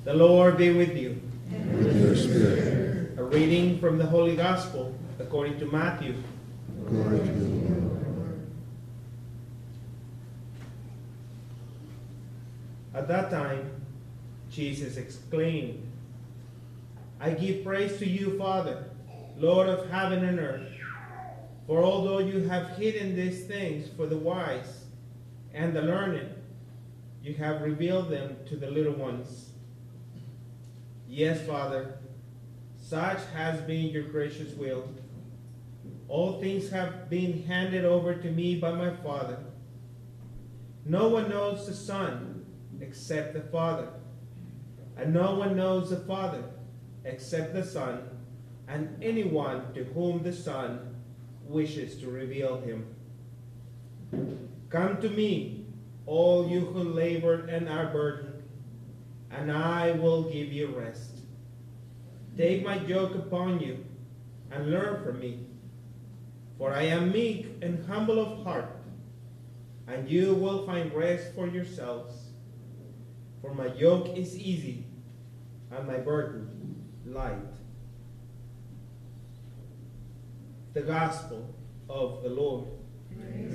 The Lord be with you. And with your spirit. A reading from the Holy Gospel according to Matthew. Glory to you, Lord. At that time, Jesus exclaimed, I give praise to you, Father, Lord of heaven and earth, for although you have hidden these things for the wise and the learned, you have revealed them to the little ones. Yes, Father, such has been your gracious will. All things have been handed over to me by my Father. No one knows the Son except the Father, and no one knows the Father except the Son, and anyone to whom the Son wishes to reveal him. Come to me, all you who labor and are burdened, and I will give you rest. Take my yoke upon you and learn from me, for I am meek and humble of heart, and you will find rest for yourselves. For my yoke is easy and my burden light. The Gospel of the Lord.